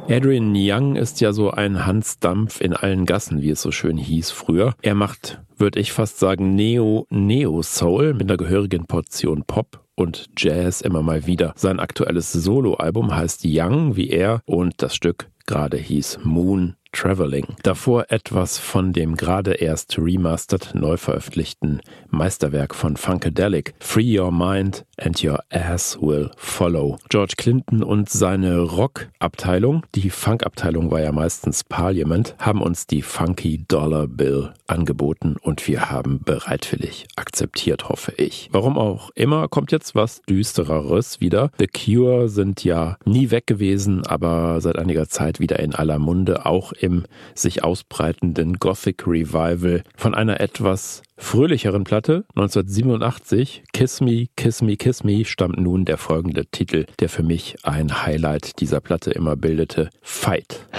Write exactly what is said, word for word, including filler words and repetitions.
Adrian Young ist ja so ein Hans Dampf in allen Gassen, wie es so schön hieß früher. Er macht, würde ich fast sagen, Neo-Neo-Soul mit einer gehörigen Portion Pop und Jazz immer mal wieder. Sein aktuelles Soloalbum heißt Young wie er und das Stück gerade hieß Moon Traveling. Davor etwas von dem gerade erst remastered, neu veröffentlichten Meisterwerk von Funkadelic, Free Your Mind and Your Ass Will Follow. George Clinton und seine Rock-Abteilung, die Funk-Abteilung war ja meistens Parliament, haben uns die Funky Dollar Bill angeboten und wir haben bereitwillig akzeptiert, hoffe ich. Warum auch immer, kommt jetzt was Düstereres wieder. The Cure sind ja nie weg gewesen, aber seit einiger Zeit wieder in aller Munde, auch im sich ausbreitenden Gothic Revival von einer etwas fröhlicheren Platte. neunzehnhundertsiebenundachtzig, Kiss Me, Kiss Me, Kiss Me, stammt nun der folgende Titel, der für mich ein Highlight dieser Platte immer bildete, Fight.